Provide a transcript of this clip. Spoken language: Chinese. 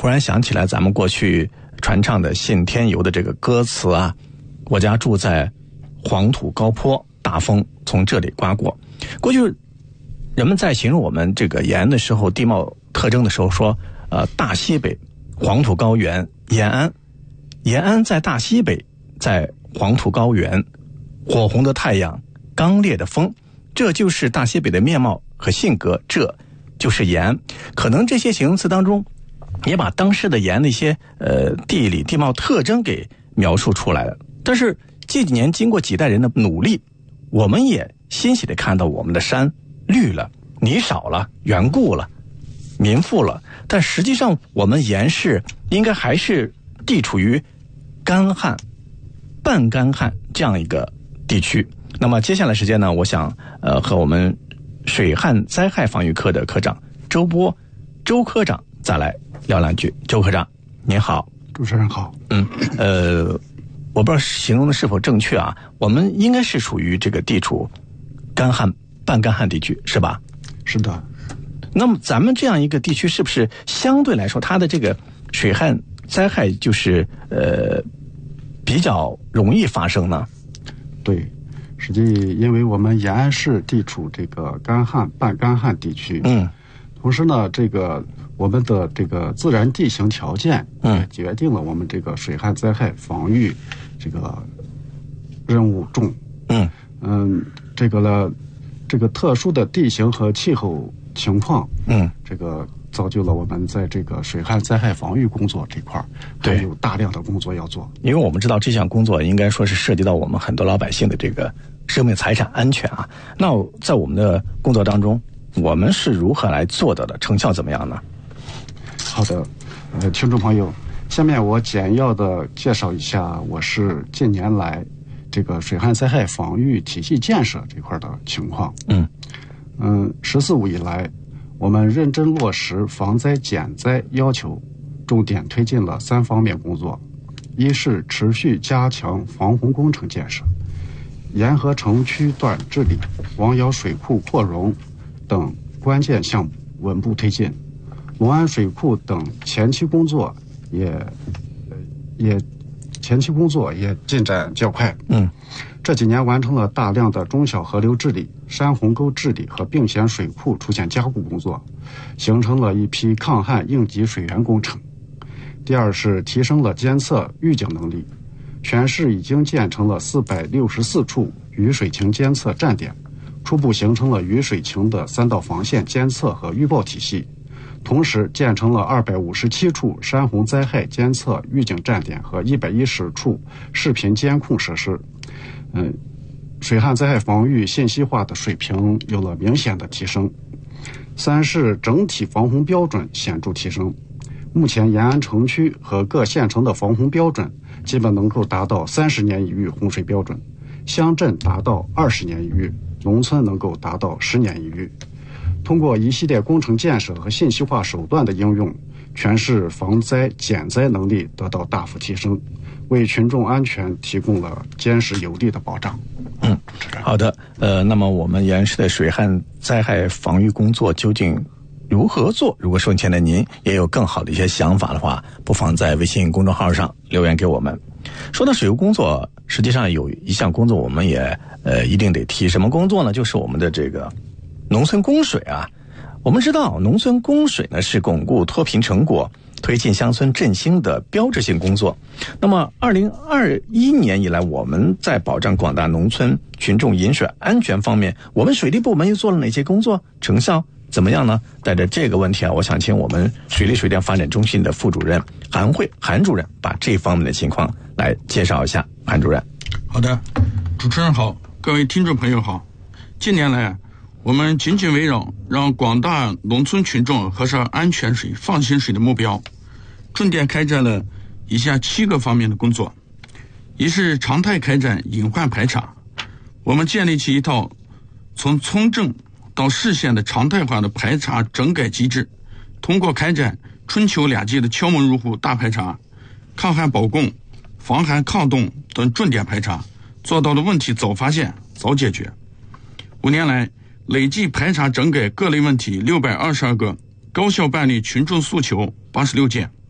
忽然想起来咱们过去传唱的《信天游》的这个歌词啊，我家住在黄土高坡，大风从这里刮过。过去人们在形容我们这个延安的时候，地貌特征的时候说，大西北黄土高原延安，延安在大西北，在黄土高原，火红的太阳，刚烈的风，这就是大西北的面貌和性格，这就是延安。可能这些形容词当中也把当时的延安的一些地理地貌特征给描述出来了。但是这几年经过几代人的努力，我们也欣喜地看到我们的山绿了，泥少了，缘故了，民富了。但实际上我们延市应该还是地处于干旱半干旱这样一个地区。那么接下来时间呢，我想和我们水旱灾害防御科的科长周波周科长再来聊两句。周科长您好。 主持人好。 我不知道形容的是否正确啊，我们应该是属于这个地处干旱半干旱地区是吧？ 是的。 那么咱们这样一个地区是不是相对来说它的这个水旱灾害就是比较容易发生呢？ 对，实际因为我们延安市地处这个干旱半干旱地区，同时呢，这个我们的这个自然地形条件也决定了我们这个水旱灾害防御这个任务重。这个特殊的地形和气候情况，这个造就了我们在这个水旱灾害防御工作这块还有大量的工作要做。 因为我们知道这项工作应该说是涉及到我们很多老百姓的这个生命财产安全啊。那在我们的工作当中，我们是如何来做到的？成效怎么样呢？ 好的，听众朋友，下面我简要的介绍一下我市近年来这个水旱灾害防御体系建设这块的情况。14·5以来，我们认真落实防灾减灾要求，重点推进了3方面工作。一是持续加强防洪工程建设，沿河城区段治理、王窑水库扩容等关键项目稳步推进。隆安水库等前期工作也进展较快。这几年完成了大量的中小河流治理、山洪沟治理和并线水库出现加固工作，形成了一批抗旱应急水源工程。第二是提升了监测预警能力，全市已经建成了464处雨水情监测站点，初步形成了雨水情的3道防线监测和预报体系。同时建成了257处山洪灾害监测预警站点和110处视频监控设施。水旱灾害防御信息化的水平有了明显的提升。3是整体防洪标准显著提升。目前延安城区和各县城的防洪标准基本能够达到30年一遇洪水标准，乡镇达到20年一遇，农村能够达到10年一遇。通过一系列工程建设和信息化手段的应用，全市防灾减灾能力得到大幅提升，为群众安全提供了坚实有力的保障。 好的。那么我们延安市的水旱灾害防御工作究竟如何做？如果收音前的您也有更好的一些想法的话，不妨在微信公众号上留言给我们。说到水务工作，实际上有一项工作我们也一定得提。什么工作呢？就是我们的这个农村供水啊。我们知道农村供水呢是巩固脱贫成果、推进乡村振兴的标志性工作。那么2021年以来，我们在保障广大农村群众饮水安全方面，我们水利部门又做了哪些工作？成效怎么样呢？带着这个问题啊，我想请我们水利水电发展中心的副主任韩主任把这方面的情况来介绍一下。韩主任。 好的，主持人好，各位听众朋友好。近年来，我们紧紧围绕让广大农村群众喝上安全水、放心水的目标，重点开展了以下7个方面的工作。一是常态开展隐患排查，我们建立起一套从村镇到市县的常态化的排查整改机制，通过开展春秋2季的敲门入户大排查、抗旱保供、防寒抗冻等重点排查，做到了问题早发现、早解决。5年来，累计排查整改各类问题622个，高效办理群众诉求86件。